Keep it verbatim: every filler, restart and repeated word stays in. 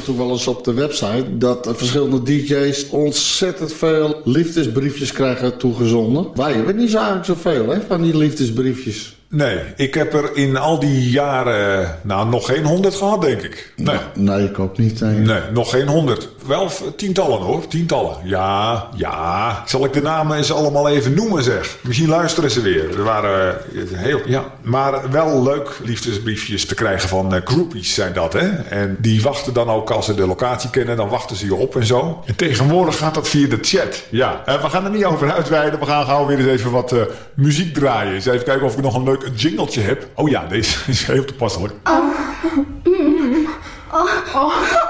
af en toe wel eens op de website dat verschillende D J's ontzettend veel liefdesbriefjes krijgen toegezonden. Wij hebben niet zo eigenlijk zoveel hè, van die liefdesbriefjes. Nee, ik heb er in al die jaren, nou, nog geen honderd gehad, denk ik. Nee, nee, nee ik ook niet. Nee. nee, nog geen honderd. Wel tientallen hoor, tientallen. Ja, ja. Zal ik de namen eens allemaal even noemen, zeg? Misschien luisteren ze weer. Er waren heel, ja. Maar wel leuk liefdesbriefjes te krijgen van uh, groupies zijn dat, hè. En die wachten dan ook, als ze de locatie kennen, dan wachten ze je op en zo. En tegenwoordig gaat dat via de chat. Ja, uh, we gaan er niet over uitweiden. We gaan gauw weer eens even wat uh, muziek draaien. Dus even kijken of ik nog een leuk jingletje heb. Oh ja, deze is heel toepasselijk. Oh. Mm. Oh. Oh.